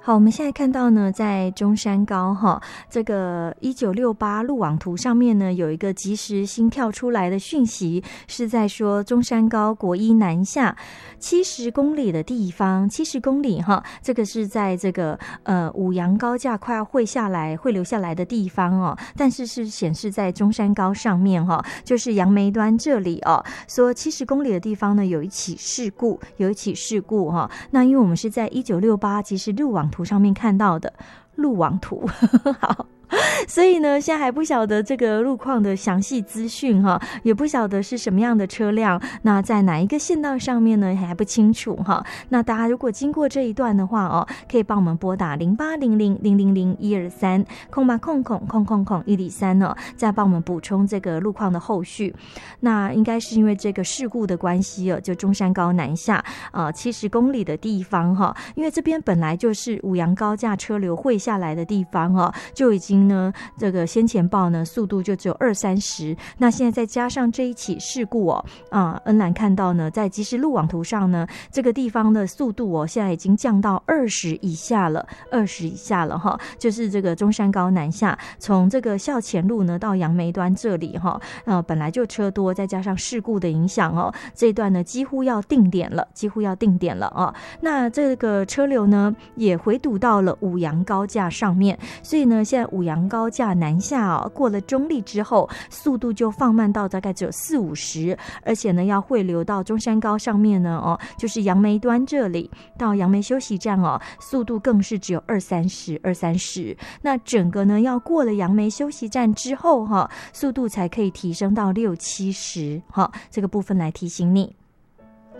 好，我们现在看到呢，在中山高哈，这个1968路网图上面呢，有一个即时新跳出来的讯息，是在说中山高国一南下70公里的地方，70公里哈，这个是在这个五杨高架快要汇流下来的地方哦，但是是显示在中山高上面哈，就是杨梅端这里哦，说70公里的地方呢有一起事故哈，那因为我们是在1968即时路网图上面看到的路网图好，所以呢现在还不晓得这个路况的详细资讯哈，也不晓得是什么样的车辆，那在哪一个线道上面呢还不清楚哈。那大家如果经过这一段的话哦，可以帮我们拨打08000001230800000123哦，再帮我们补充这个路况的后续。那应该是因为这个事故的关系哦，就中山高南下70公里的地方哈，因为这边本来就是五杨高架车流汇下来的地方哦，就已经呢这个先前报呢速度就只有20-30，那现在再加上这一起事故哦，恩兰看到呢在即时路网图上呢，这个地方的速度哦现在已经降到20以下了哈，就是这个中山高南下，从这个校前路呢到杨梅端这里哈，本来就车多，再加上事故的影响哦，这一段呢几乎要定点了哦。那这个车流呢也回堵到了五杨高架上面，所以呢现在五杨高架南下哦，过了中立之后，速度就放慢到大概只有40-50，而且呢要汇流到中山高上面呢哦，就是杨梅端这里到杨梅休息站哦，速度更是只有20-30。那整个呢要过了杨梅休息站之后哈，速度才可以提升到60-70哈，这个部分来提醒你。